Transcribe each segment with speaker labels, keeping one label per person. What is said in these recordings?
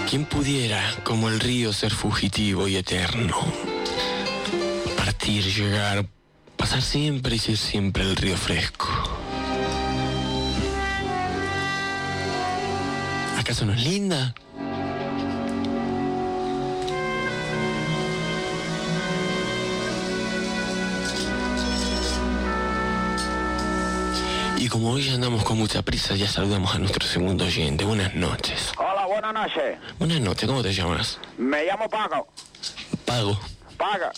Speaker 1: ¿Quién pudiera, como el río, ser fugitivo y eterno? Partir, llegar, pasar siempre y ser siempre el río fresco. ¿Acaso no es linda? Y como hoy andamos con mucha prisa, ya saludamos a nuestro segundo oyente. Buenas noches.
Speaker 2: Hola, buenas noches.
Speaker 1: Buenas noches, ¿cómo te llamas?
Speaker 2: Me llamo Pago.
Speaker 1: Pago.
Speaker 2: Paga.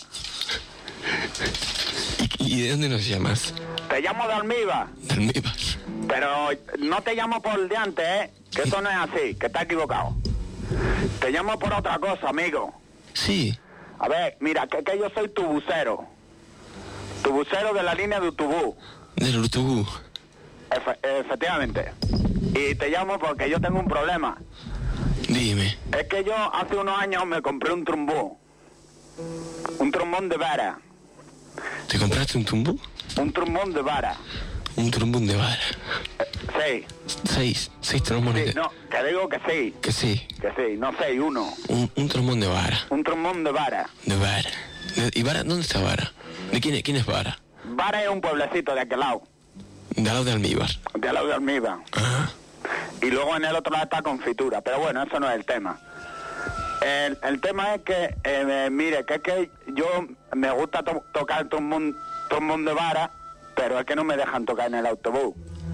Speaker 1: ¿Y de dónde nos llamas?
Speaker 2: Te llamo de Almíbar.
Speaker 1: De Almíbar.
Speaker 2: Pero no te llamo por el de antes, ¿eh? Que eso no es así, que estás equivocado. Te llamo por otra cosa, amigo.
Speaker 1: Sí.
Speaker 2: A ver, mira, que yo soy tu bucero. Tu bucero de la línea de autobús.
Speaker 1: Del autobús.
Speaker 2: Efectivamente. Y te llamo porque yo tengo un problema.
Speaker 1: Dime.
Speaker 2: Es que yo hace unos años me compré un trombón. Un trombón de vara.
Speaker 1: ¿Te compraste un tumbú?
Speaker 2: Un trombón de vara.
Speaker 1: Un trombón de vara.
Speaker 2: Sí.
Speaker 1: Seis trombones
Speaker 2: Sí,
Speaker 1: de...
Speaker 2: no, te digo que sí.
Speaker 1: Que sí.
Speaker 2: Que sí, no sé, uno.
Speaker 1: Un trombón de vara.
Speaker 2: Un trombón de vara.
Speaker 1: De vara. ¿Y vara? ¿Dónde está vara? ¿De quién es vara?
Speaker 2: Vara es un pueblecito de aquel lado.
Speaker 1: De al lado de Almíbar.
Speaker 2: De al lado de Almíbar.
Speaker 1: Ajá.
Speaker 2: Y luego en el otro lado está Confitura. Pero bueno, eso no es el tema. El tema es que, mire, que es que yo me gusta tocar el trombón de vara, pero es que no me dejan tocar en el autobús.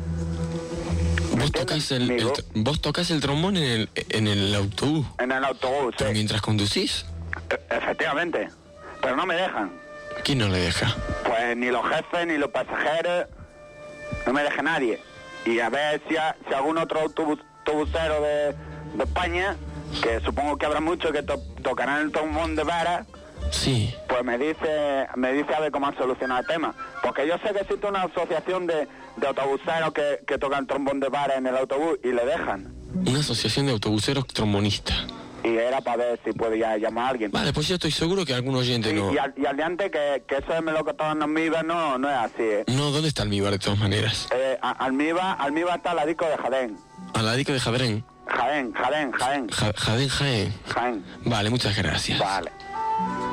Speaker 1: ¿Vos tocas el trombón en el autobús?
Speaker 2: En el autobús, sí.
Speaker 1: ¿Pero mientras conducís?
Speaker 2: Efectivamente. Pero no me dejan.
Speaker 1: ¿Quién no le deja?
Speaker 2: Pues ni los jefes, ni los pasajeros. No me deja nadie. Y a ver si algún otro autobusero de España, que supongo que habrá muchos que tocarán el trombón de vara.
Speaker 1: Sí.
Speaker 2: Pues me dice a ver cómo han solucionado el tema. Porque yo sé que existe una asociación de autobuseros que tocan trombón de vara en el autobús y le dejan.
Speaker 1: Una asociación de autobuseros trombonistas.
Speaker 2: Y era para ver si podía llamar a alguien.
Speaker 1: Vale, pues yo estoy seguro que algún oyente no...
Speaker 2: Y al de antes que eso de melocotón en Almíbar no es así, ¿eh?
Speaker 1: No, ¿dónde está Almíbar de todas maneras?
Speaker 2: Almíbar está al ladico de Jaén.
Speaker 1: ¿Al ladico de Jaén?
Speaker 2: Jaén.
Speaker 1: Jaén.
Speaker 2: Jaén.
Speaker 1: Vale, muchas gracias.
Speaker 2: Vale.